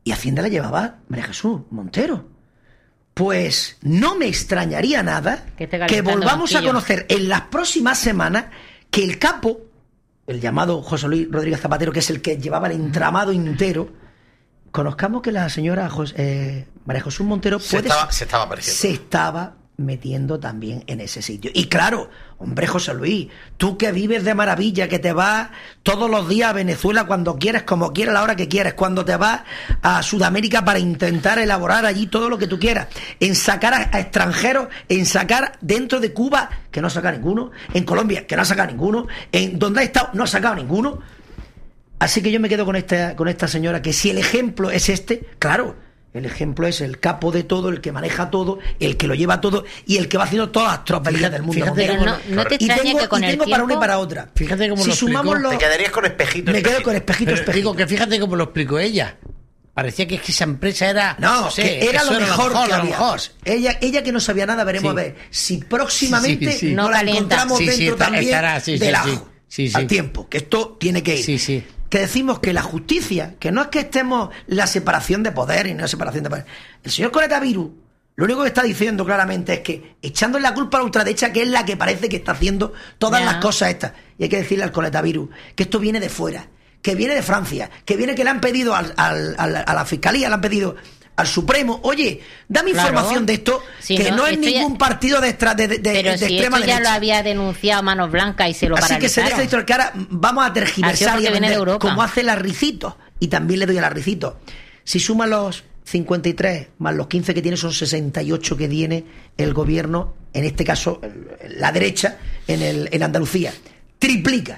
y Hacienda la llevaba María Jesús Montero. Pues no me extrañaría nada que volvamos a conocer en las próximas semanas que el capo, el llamado José Luis Rodríguez Zapatero, que es el que llevaba el entramado entero, conozcamos que la señora María Jesús Montero se estaba metiendo también en ese sitio. Y claro, hombre, José Luis, tú que vives de maravilla, que te vas todos los días a Venezuela cuando quieres, como quieras, a la hora que quieres, cuando te vas a Sudamérica para intentar elaborar allí todo lo que tú quieras, en sacar a extranjeros, en sacar dentro de Cuba, que no ha sacado ninguno, en Colombia, que no ha sacado ninguno, en donde ha estado, no ha sacado ninguno. Así que yo me quedo con esta señora, que si el ejemplo es este, claro, el ejemplo es el capo de todo, el que maneja todo, el que lo lleva todo y el que va haciendo todas las tropelías del mundo. Fíjate, no te extraña que con el tiempo... para una y para otra. Fíjate cómo si lo sumamos explicó. Te quedarías con espejito. Me quedo con espejito. Digo que fíjate cómo lo explicó ella. Parecía que esa empresa era... No, que era lo mejor que había. Ella que no sabía nada, veremos a ver si próximamente nos la encontramos dentro también del ajo. Al tiempo, que esto tiene que ir. Que decimos que la justicia, que no es que estemos la separación de poder y no la separación de poder. El señor Coronavirus lo único que está diciendo claramente es que echándole la culpa a la ultraderecha, que es la que parece que está haciendo todas las cosas estas. Y hay que decirle al Coronavirus que esto viene de fuera, que viene de Francia, que viene que le han pedido a la Fiscalía, le han pedido al Supremo, oye, dame información de esto, que no es ningún partido de extrema derecha. Ya lo había denunciado Manos Blancas y se lo paralizaron. Así que se deja esto, que ahora vamos a tergiversar y a vender, como hace la Ricito, y también le doy a la Ricito. Si suma los 53 más los 15 que tiene, son 68 que tiene el gobierno, en este caso la derecha, en Andalucía. Triplica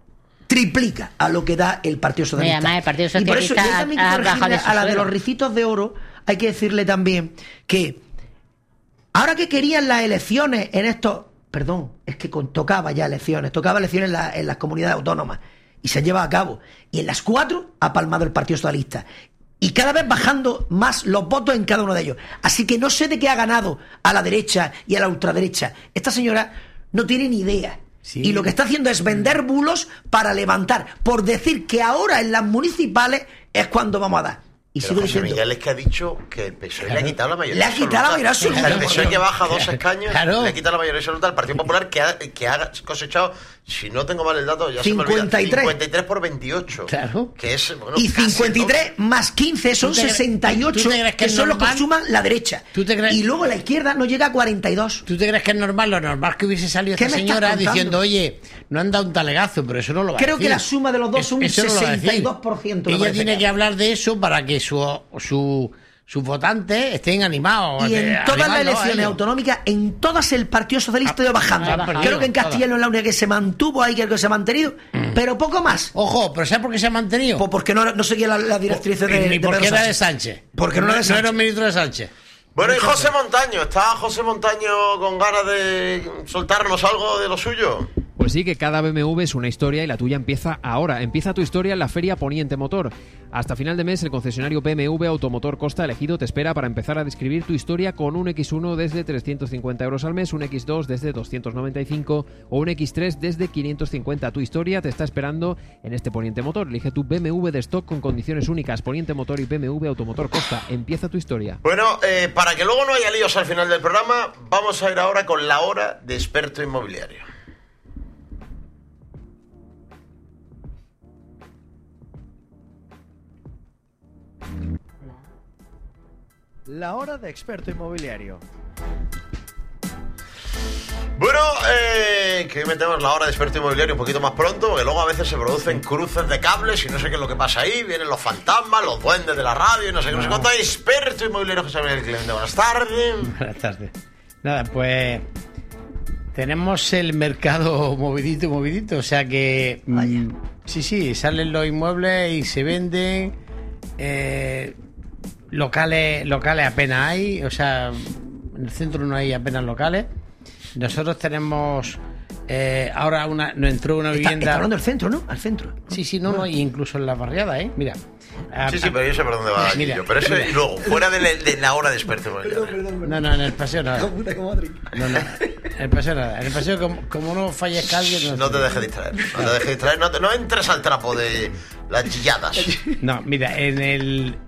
a lo que da el Partido Socialista. Además, el Partido Socialista, y por eso yo también quiero corregirle a la de los ricitos de oro. Hay que decirle también que ahora que querían las elecciones en estos... Perdón, es que tocaba elecciones en las comunidades autónomas y se han llevado a cabo. Y en las 4 ha palmado el Partido Socialista. Y cada vez bajando más los votos en cada uno de ellos. Así que no sé de qué ha ganado a la derecha y a la ultraderecha. Esta señora no tiene ni idea. Sí. Y lo que está haciendo es vender bulos para levantar, por decir que ahora en las municipales es cuando vamos a dar. Y pero José Miguel es que ha dicho que el PSOE le ha quitado la mayoría absoluta. Le ha quitado la mayoría absoluta. El PSOE que baja 2 escaños, le ha quitado la mayoría absoluta al Partido Popular, que ha cosechado, si no tengo mal el dato, ya 53 por 28. Claro. Que es, y 53 más 15 son 68, que son los que suman la derecha. Y luego la izquierda no llega a 42. ¿Tú te crees que es normal? Lo normal que hubiese salido esta señora diciendo, oye, no han dado un talegazo, pero eso no lo va a decir. Creo que la suma de los dos son un 62%. Ella tiene que hablar de eso para que sus votantes estén animados. Y en todas las elecciones autonómicas, en todas el Partido Socialista ha ido bajando. Creo que en Castilla y León la única que se mantuvo ahí, que se ha mantenido, pero poco más. Ojo, ¿pero sabes por qué se ha mantenido? Pues porque no seguía las directrices de porque era de Sánchez. Porque no era de Sánchez. No era un ministro de Sánchez. Bueno, y José Montaño, ¿está José Montaño con ganas de soltarnos algo de lo suyo? Pues sí, que cada BMW es una historia y la tuya empieza ahora. Empieza tu historia en la Feria Poniente Motor. Hasta final de mes, el concesionario BMW Automotor Costa Elegido te espera para empezar a describir tu historia con un X1 desde 350 euros al mes, un X2 desde 295 o un X3 desde 550. Tu historia te está esperando en este Poniente Motor. Elige tu BMW de stock con condiciones únicas. Poniente Motor y BMW Automotor Costa. Empieza tu historia. Bueno, para que luego no haya líos al final del programa, vamos a ir ahora con la hora de experto inmobiliario. La hora de experto inmobiliario. Bueno, que hoy metemos la hora de experto inmobiliario un poquito más pronto, porque luego a veces se producen cruces de cables y no sé qué es lo que pasa ahí. Vienen los fantasmas, los duendes de la radio y no sé qué, no sé cuánto. Experto inmobiliario José Miguel Clemente, buenas tardes. Buenas tardes. Nada, pues tenemos el mercado movidito, o sea que sí, salen los inmuebles y se venden. Locales apenas hay, o sea, en el centro no hay apenas locales. Nosotros tenemos ahora nos entró una vivienda. Está hablando del centro, ¿no? Al centro. Sí, no, incluso en la barriada, mira. Sí, pero yo sé por dónde va Guillo. Pero eso y luego, fuera de la hora de experto. No, en el paseo nada. No, en el paseo nada. En el paseo, como no fallezca alguien... No te dejes distraer. No entres al trapo de las chilladas. No, mira, en